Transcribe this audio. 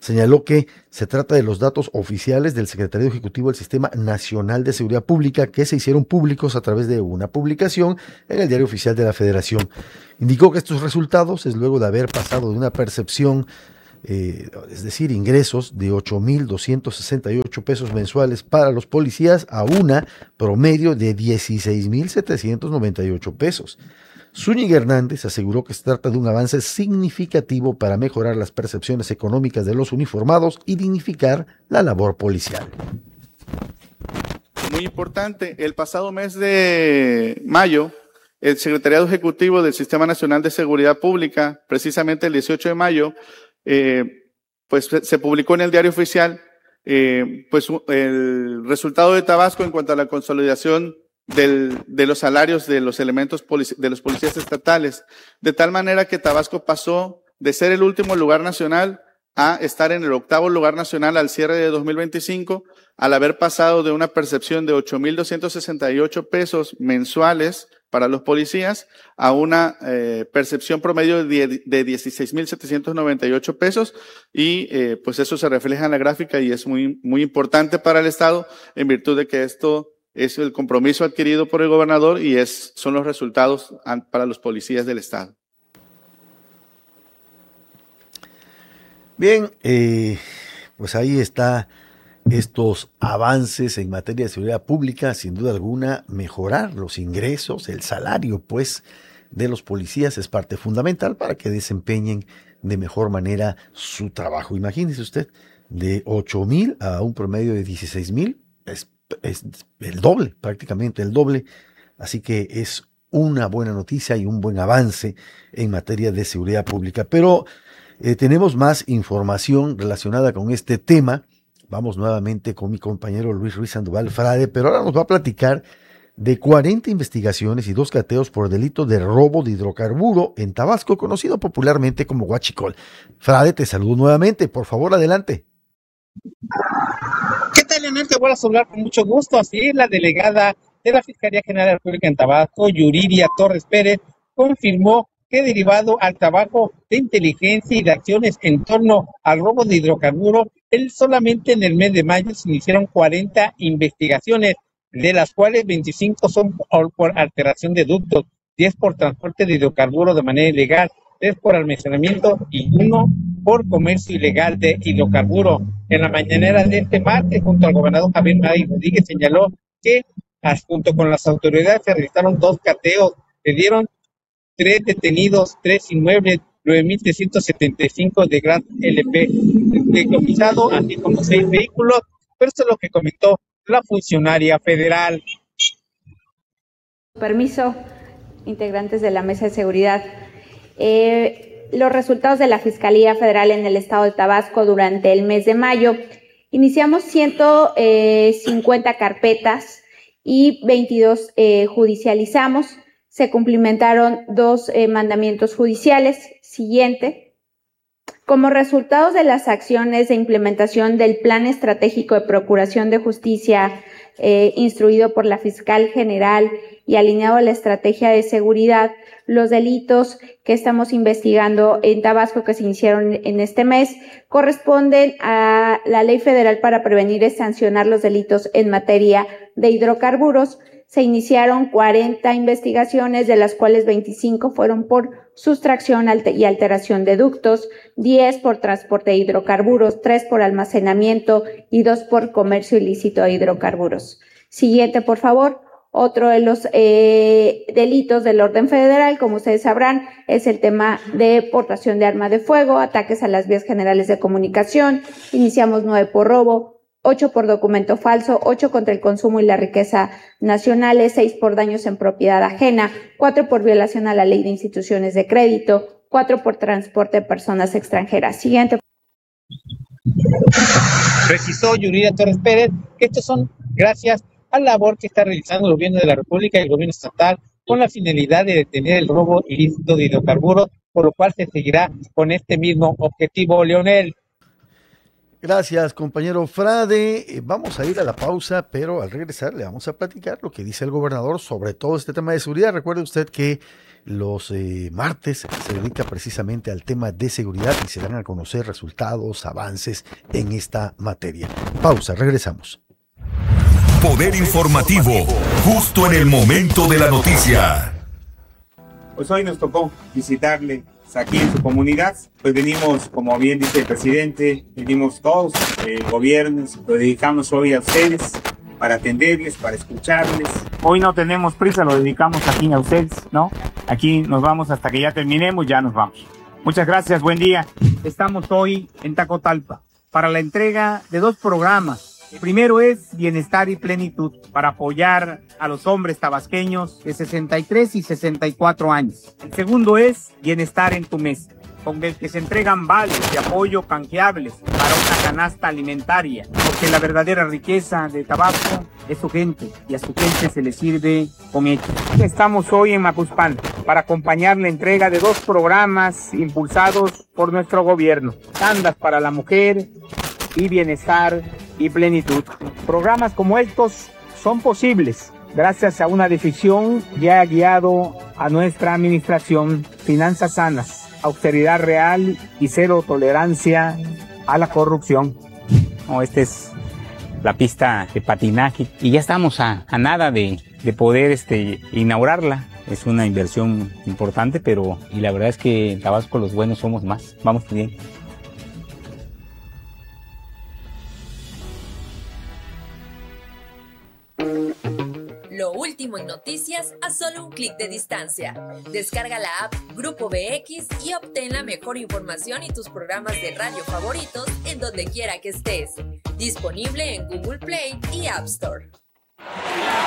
Señaló que se trata de los datos oficiales del Secretariado Ejecutivo del Sistema Nacional de Seguridad Pública que se hicieron públicos a través de una publicación en el Diario Oficial de la Federación. Indicó que estos resultados es luego de haber pasado de una percepción, es decir, ingresos de 8,268 pesos mensuales para los policías a una promedio de 16,798 pesos. Zúñiga Hernández aseguró que se trata de un avance significativo para mejorar las percepciones económicas de los uniformados y dignificar la labor policial. Muy importante, el pasado mes de mayo, el Secretariado Ejecutivo del Sistema Nacional de Seguridad Pública, precisamente el 18 de mayo, pues se publicó en el Diario Oficial pues el resultado de Tabasco en cuanto a la consolidación de los salarios de los elementos de los policías estatales, de tal manera que Tabasco pasó de ser el último lugar nacional a estar en el 8º lugar nacional al cierre de 2025, al haber pasado de una percepción de 8,268 pesos mensuales para los policías a una percepción promedio de 16,798 pesos y pues eso se refleja en la gráfica y es muy importante para el Estado en virtud de que esto es el compromiso adquirido por el gobernador y son los resultados para los policías del Estado. Bien, pues ahí está estos avances en materia de seguridad pública, sin duda alguna, mejorar los ingresos, el salario, pues, de los policías es parte fundamental para que desempeñen de mejor manera su trabajo. Imagínese usted, de 8,000 a un promedio de 16,000, es el doble, prácticamente el doble. Así que es una buena noticia y un buen avance en materia de seguridad pública. Pero tenemos más información relacionada con este tema. Vamos nuevamente con mi compañero Luis Ruiz Sandoval Frade, pero ahora nos va a platicar de 40 investigaciones y 2 cateos por delito de robo de hidrocarburo en Tabasco, conocido popularmente como huachicol. Frade, te saludo nuevamente, por favor, adelante. ¿Qué tal, Leonel? Te voy a saludar con mucho gusto. Así es, la delegada de la Fiscalía General de la República en Tabasco, Yuridia Torres Pérez, confirmó que derivado al trabajo de inteligencia y de acciones en torno al robo de hidrocarburos, solamente en el mes de mayo se iniciaron 40 investigaciones, de las cuales 25 son por alteración de ductos, 10 por transporte de hidrocarburos de manera ilegal, 3 por almacenamiento y 1 por comercio ilegal de hidrocarburos. En la mañanera de este martes, junto al gobernador Javier May Rodríguez, señaló que junto con las autoridades se realizaron 2 cateos, se dieron 3 detenidos, 3 inmuebles, 9,375 de gran LP decomisado, así como 6 vehículos. Pero esto es lo que comentó la funcionaria federal. Permiso, integrantes de la Mesa de Seguridad. Los resultados de la Fiscalía Federal en el estado de Tabasco durante el mes de mayo. Iniciamos 150 carpetas y 22 judicializamos. Se cumplimentaron 2 mandamientos judiciales. Siguiente. Como resultados de las acciones de implementación del Plan Estratégico de Procuración de Justicia instruido por la Fiscal General y alineado a la estrategia de seguridad, los delitos que estamos investigando en Tabasco que se iniciaron en este mes corresponden a la Ley Federal para prevenir y sancionar los delitos en materia de hidrocarburos. Se iniciaron 40 investigaciones, de las cuales 25 fueron por sustracción y alteración de ductos, 10 por transporte de hidrocarburos, 3 por almacenamiento y 2 por comercio ilícito de hidrocarburos. Siguiente, por favor. Otro de los delitos del orden federal, como ustedes sabrán, es el tema de portación de arma de fuego, ataques a las vías generales de comunicación. Iniciamos 9 por robo, 8 por documento falso, 8 contra el consumo y la riqueza nacionales, 6 por daños en propiedad ajena, 4 por violación a la ley de instituciones de crédito, 4 por transporte de personas extranjeras. Siguiente. Precisó Yuridia Torres Pérez que estos son gracias a la labor que está realizando el gobierno de la República y el gobierno estatal con la finalidad de detener el robo ilícito de hidrocarburos, por lo cual se seguirá con este mismo objetivo, Leonel. Gracias, compañero Frade. Vamos a ir a la pausa, pero al regresar le vamos a platicar lo que dice el gobernador sobre todo este tema de seguridad. Recuerde usted que los martes se dedica precisamente al tema de seguridad y se dan a conocer resultados, avances en esta materia. Pausa, regresamos. Poder informativo, justo en el momento de la noticia. Pues hoy nos tocó visitarle aquí en su comunidad. Pues venimos, como bien dice el presidente, venimos todos, gobiernos, lo dedicamos hoy a ustedes para atenderles, para escucharles. Hoy no tenemos prisa, lo dedicamos aquí a ustedes, ¿no? Aquí nos vamos hasta que ya terminemos, ya nos vamos. Muchas gracias, buen día. Estamos hoy en Tacotalpa para la entrega de 2 programas. El primero es Bienestar y Plenitud, para apoyar a los hombres tabasqueños de 63 y 64 años. El segundo es Bienestar en tu Mesa, con el que se entregan vales de apoyo canjeables para una canasta alimentaria, porque la verdadera riqueza de Tabasco es su gente, y a su gente se le sirve con hechos. Estamos hoy en Macuspán para acompañar la entrega de 2 programas impulsados por nuestro gobierno: Tandas para la Mujer y Bienestar y Plenitud. Programas como estos son posibles gracias a una decisión que ha guiado a nuestra administración: finanzas sanas, austeridad real y cero tolerancia a la corrupción. Esta es la pista de patinaje y ya estamos a nada de poder inaugurarla. Es una inversión importante, pero y la verdad es que en Tabasco los buenos somos más. Vamos bien. Lo último en noticias a solo un clic de distancia. Descarga la app Grupo BX y obtén la mejor información y tus programas de radio favoritos en donde quiera que estés. Disponible en Google Play y App Store.